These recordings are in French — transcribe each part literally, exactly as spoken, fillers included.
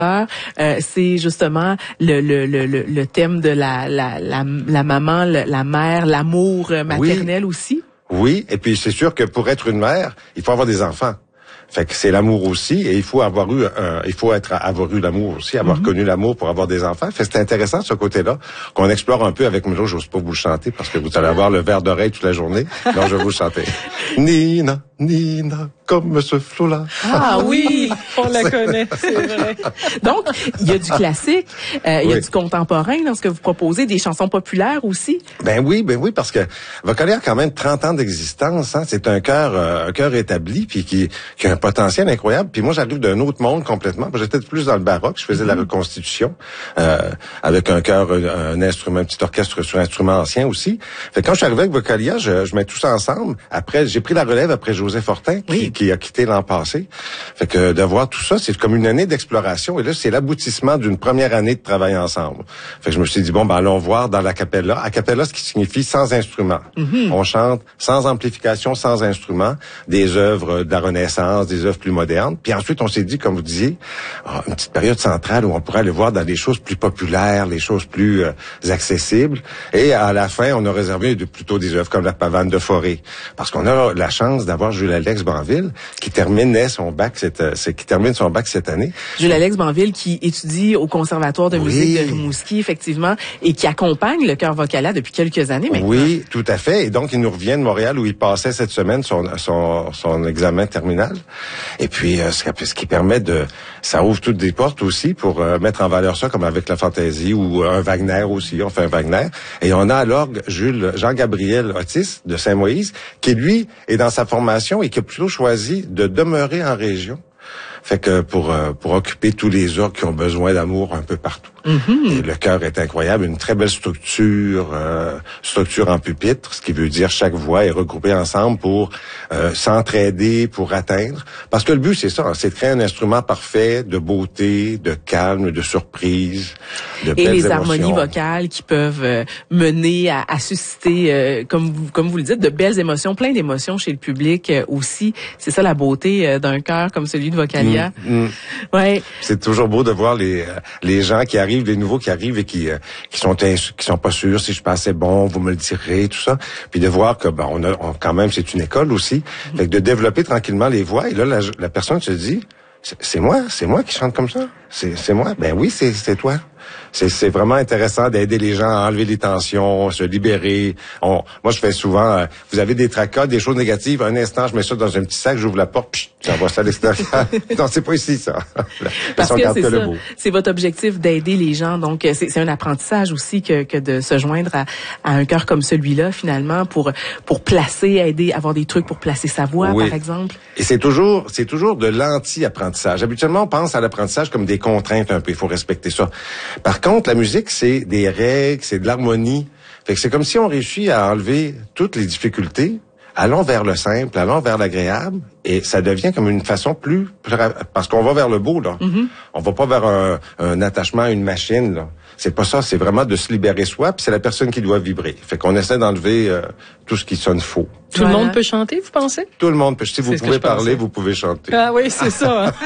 Euh, c'est justement le, le, le, le thème de la, la, la, la maman, la, la mère, l'amour maternel oui. aussi. Oui, et puis c'est sûr que pour être une mère, il faut avoir des enfants. Fait que c'est l'amour aussi, et il faut avoir eu, un, il faut être avoir eu l'amour aussi, avoir mm-hmm. connu l'amour pour avoir des enfants. Fait que c'est intéressant ce côté-là qu'on explore un peu avec moi. J'ose pas vous le chanter parce que vous allez avoir le verre d'oreille toute la journée. Donc je vais vous le chanter. Nina, Nina, comme ce flot-là. Ah oui, on la connaît, c'est vrai. Donc il y a du classique, euh, il y a oui. du contemporain dans ce que vous proposez, des chansons populaires aussi. Ben oui, ben oui, parce que Vocalia a quand même trente ans d'existence. Hein. C'est un chœur, euh, un chœur établi, puis qui, qui a un potentiel incroyable. Puis moi, j'arrive d'un autre monde complètement. J'étais plus dans le baroque. Je faisais mm-hmm. la reconstitution euh, avec un chœur, un, un instrument, un petit orchestre sur instrument ancien aussi. Fait que quand je suis arrivé avec Vocalia, je, je mets tout ça ensemble. Après, j'ai pris la relève après José Fortin, qui, oui. qui a quitté l'an passé. Fait que de voir tout ça, c'est comme une année d'exploration. Et là, c'est l'aboutissement d'une première année de travail ensemble. Fait que je me suis dit, bon, ben allons voir dans la capella. A cappella, ce qui signifie sans instrument. Mm-hmm. On chante sans amplification, sans instrument, des œuvres de la Renaissance, des œuvres plus modernes. Puis ensuite, on s'est dit, comme vous disiez, une petite période centrale où on pourrait aller voir dans les choses plus populaires, les choses plus euh, accessibles. Et à la fin, on a réservé de, plutôt des œuvres comme La Pavane de Forêt. Parce qu'on a la chance d'avoir Jules-Alex Banville, qui terminait son bac cette, c'est, qui termine son bac cette année. Jules-Alex Banville, qui étudie au Conservatoire de musique oui. de Rimouski, effectivement, et qui accompagne le chœur Vocalia depuis quelques années maintenant. Oui, tout à fait. Et donc, il nous revient de Montréal où il passait cette semaine son, son, son examen terminal. Et puis, euh, ce qui permet de... Ça ouvre toutes des portes aussi pour euh, mettre en valeur ça, comme avec la fantaisie ou un Wagner aussi. On fait un Wagner. Et on a à l'orgue Jules Jean-Gabriel Otis de Saint-Moïse, qui, lui, est dans sa formation et qui a plutôt choisi de demeurer en région. Fait que pour euh, pour occuper tous les orgues qui ont besoin d'amour un peu partout. Mm-hmm. Et le chœur est incroyable, une très belle structure, euh, structure en pupitre, ce qui veut dire chaque voix est regroupée ensemble pour euh, s'entraider, pour atteindre. Parce que le but, c'est ça, c'est de créer un instrument parfait, de beauté, de calme, de surprise, de et belles les émotions. Harmonies vocales qui peuvent euh, mener à, à susciter, euh, comme vous comme vous le dites, de belles émotions, plein d'émotions chez le public euh, aussi. C'est ça la beauté euh, d'un chœur comme celui de Vocalia. Mmh, mmh. Ouais. C'est toujours beau de voir les les gens qui arrivent, les nouveaux qui arrivent et qui qui sont qui sont pas sûrs si je passais bon, vous me le direz, tout ça. Puis de voir que ben on a on, quand même c'est une école aussi, mmh. fait que de développer tranquillement les voix. Et là la, la personne se dit c'est moi, c'est moi qui chante comme ça. C'est c'est moi. Ben oui, c'est c'est toi. C'est, c'est vraiment intéressant d'aider les gens à enlever les tensions, se libérer. On, moi, je fais souvent, euh, vous avez des tracas, des choses négatives. Un instant, je mets ça dans un petit sac, j'ouvre la porte, puis j'envoie ça à l'extérieur. Non, c'est pas ici, ça. Parce que c'est que ça. C'est votre objectif d'aider les gens. Donc, c'est, c'est un apprentissage aussi que, que de se joindre à, à un chœur comme celui-là, finalement, pour pour placer, aider, avoir des trucs pour placer sa voix, oui. par exemple. Et c'est toujours, c'est toujours de l'anti-apprentissage. Habituellement, on pense à l'apprentissage comme des contraintes un peu. Il faut respecter ça. Par contre, la musique, c'est des règles, c'est de l'harmonie. Fait que c'est comme si on réussit à enlever toutes les difficultés. Allons vers le simple, allons vers l'agréable, et ça devient comme une façon plus... Parce qu'on va vers le beau, là. Mm-hmm. On va pas vers un, un attachement à une machine, là. C'est pas ça, c'est vraiment de se libérer soi, puis c'est la personne qui doit vibrer. Fait qu'on essaie d'enlever euh, tout ce qui sonne faux. Tout voilà. le monde peut chanter, vous pensez? Tout le monde peut. Si vous pouvez parler, vous pouvez chanter. Ah oui, c'est ça. Hein?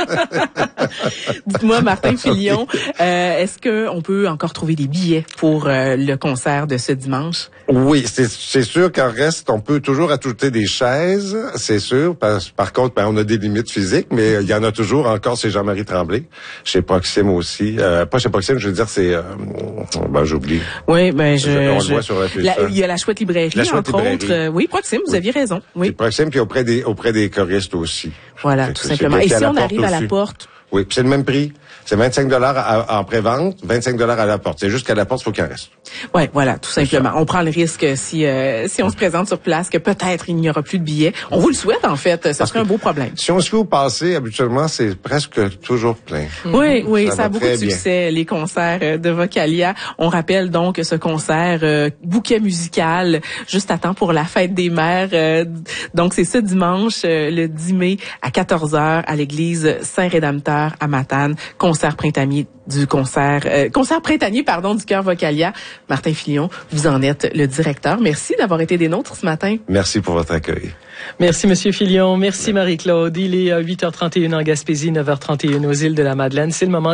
Dites-moi, Martin Filion, euh, est-ce que on peut encore trouver des billets pour euh, le concert de ce dimanche? Oui, c'est, c'est sûr qu'en reste, on peut toujours ajouter des chaises, c'est sûr. Par, par contre, ben, on a des limites physiques, mais il y en a toujours encore chez Jean-Marie Tremblay, chez Proxime aussi. Euh, pas chez Proxime, je veux dire, c'est... Euh, ben, j'oublie. Oui, ben je... On je, le voit sur la la, il y a la Chouette Librairie, la Chouette entre Librairie. autres. Euh, oui, Proxime, vous oui. aviez raison. Oui. C'est Proxime, puis auprès des, auprès des choristes aussi. Voilà, tout simplement. Et si on arrive à la porte... Oui, puis c'est le même prix. C'est vingt-cinq dollars en pré-vente, vingt-cinq dollars à la porte. C'est juste qu'à la porte, il faut qu'il en reste. Oui, voilà, tout simplement. On prend le risque si euh, si on se présente sur place que peut-être il n'y aura plus de billets. On vous le souhaite, en fait. Ça serait un beau problème. Si on se fait au passé, habituellement, c'est presque toujours plein. Oui, oui, ça, ça a beaucoup de bien. succès, les concerts de Vocalia. On rappelle donc ce concert euh, bouquet musical, juste à temps pour la fête des mères. Euh, donc, c'est ce dimanche, euh, le dix mai, à quatorze heures, à l'église Saint-Rédempteur à Matane. Concert printanier du concert, euh, concert printanier, pardon, du chœur Vocalia. Martin Filion, vous en êtes le directeur. Merci d'avoir été des nôtres ce matin. Merci pour votre accueil. Merci, Monsieur Filion. Merci, Marie-Claude. Il est huit heures trente et une en Gaspésie, neuf heures trente et une aux îles de la Madeleine. C'est le moment